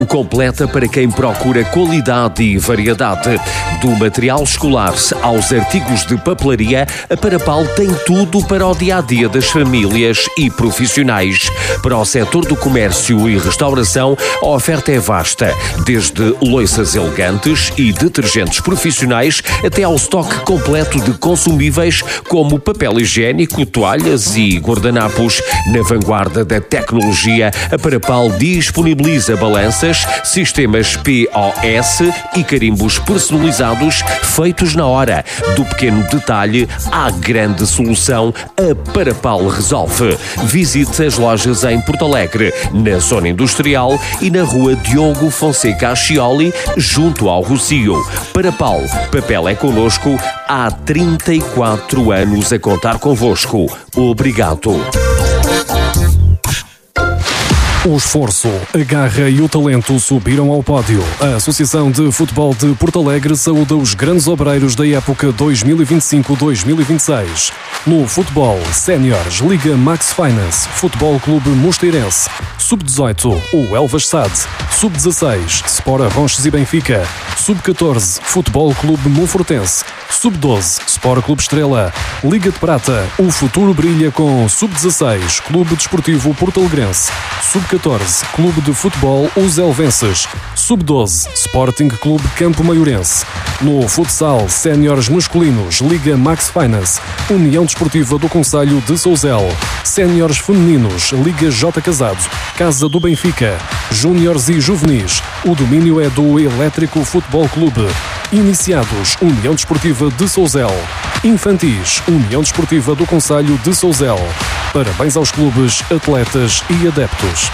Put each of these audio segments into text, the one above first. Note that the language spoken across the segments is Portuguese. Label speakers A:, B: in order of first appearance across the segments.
A: Completa para quem procura qualidade e variedade. Do material escolar aos artigos de papelaria, a Parapal tem tudo para o dia-a-dia das famílias e profissionais. Para o setor do comércio e restauração, a oferta é vasta, desde loiças elegantes e detergentes profissionais até ao estoque completo de consumíveis como papel higiênico, toalhas e guardanapos. Na vanguarda da tecnologia, a Parapal disponibiliza balanças, sistemas POS e carimbos personalizados feitos na hora. Do pequeno detalhe à grande solução, a Parapal resolve. Visite as lojas em Porto Alegre, na zona industrial e na rua Diogo Fonseca Ascioli, junto ao Rocio. Parapal, papel é connosco, há 34 anos a contar convosco. Obrigado.
B: O esforço, a garra e o talento subiram ao pódio. A Associação de Futebol de Porto Alegre saúda os grandes obreiros da época 2025-2026. No futebol, séniores, Liga Max Finance, Futebol Clube Mosteirense. Sub-18, o Elvas SAD. Sub-16, Sport Arronches e Benfica. Sub-14, Futebol Clube Monfortense. Sub-12, Sport Clube Estrela. Liga de Prata, o futuro brilha com Sub-16, Clube Desportivo Porto Alegrense. Sub-14, Clube de Futebol Os Elvenses. Sub-12, Sporting Clube Campo Maiorense. No futsal, séniores masculinos, Liga Max Finance, União Desportiva do Concelho de Sousel. Séniores femininos, Liga J Casado, Casa do Benfica. Júniores e juvenis, o domínio é do Elétrico Futebol Clube. Iniciados, União Desportiva de Sousel. Infantis, União Desportiva do Concelho de Sousel. Parabéns aos clubes, atletas e adeptos.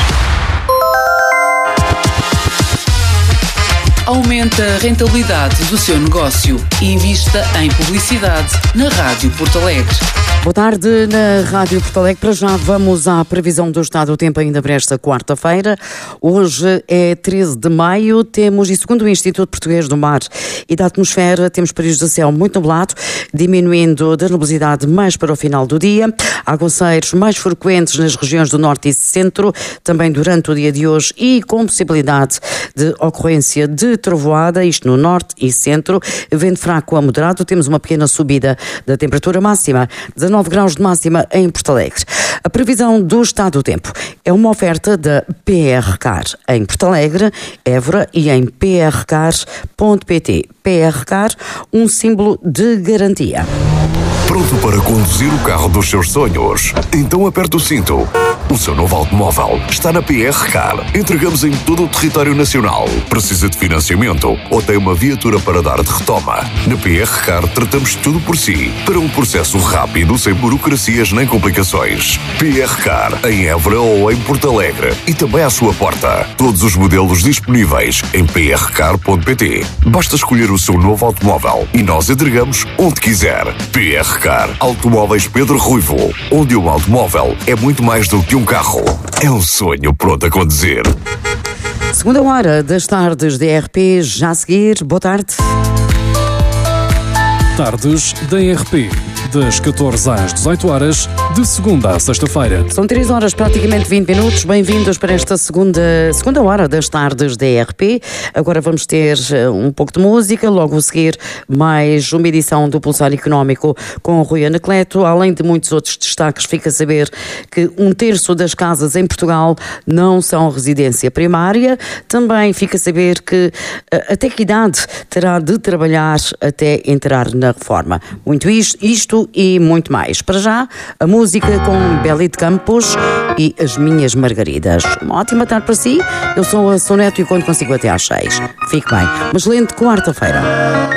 C: Aumente a rentabilidade do seu negócio e invista em publicidade na Rádio Porto Alegre.
D: Boa tarde na Rádio Porto Alegre. Para já vamos à previsão do estado do tempo ainda para esta quarta-feira. Hoje é 13 de maio. Temos, e segundo o Instituto Português do Mar e da Atmosfera, temos períodos de céu muito nublado, diminuindo da nebulosidade mais para o final do dia. Aguaceiros mais frequentes nas regiões do norte e centro, também durante o dia de hoje, e com possibilidade de ocorrência de trovoada, isto no norte e centro. Vento fraco a moderado. Temos uma pequena subida da temperatura máxima, 19 graus de máxima em Porto Alegre. A previsão do estado do tempo é uma oferta da PR Car em Porto Alegre, Évora e em prcar.pt. PR Car, um símbolo de garantia.
E: Pronto para conduzir o carro dos seus sonhos? Então aperte o cinto. O seu novo automóvel está na PR Car. Entregamos em todo o território nacional. Precisa de financiamento ou tem uma viatura para dar de retoma? Na PR Car tratamos tudo por si, para um processo rápido, sem burocracias nem complicações. PR Car, em Évora ou em Porto Alegre. E também à sua porta. Todos os modelos disponíveis em prcar.pt. Basta escolher o seu novo automóvel e nós entregamos onde quiser. PR Car, Automóveis Pedro Ruivo, onde um automóvel é muito mais do que um carro. É um sonho pronto a conduzir.
D: Segunda hora das tardes da RP, já a seguir. Boa tarde.
B: Tardes da RP, das 14 às 18 horas, de segunda a sexta-feira.
D: São 3 horas, praticamente 20 minutos. Bem-vindos para esta segunda hora das tardes da RP. Agora vamos ter um pouco de música, logo a seguir mais uma edição do Pulsar Económico com o Rui Anacleto. Além de muitos outros destaques, fica a saber que 1/3 das casas em Portugal não são residência primária. Também fica a saber que até que idade terá de trabalhar até entrar na reforma. Muito isto e muito mais. Para já, a música com Beli de Campos e As Minhas Margaridas. Uma ótima tarde para si. Eu sou a Soneto e conto consigo até às 6. Fique bem. Uma excelente quarta-feira.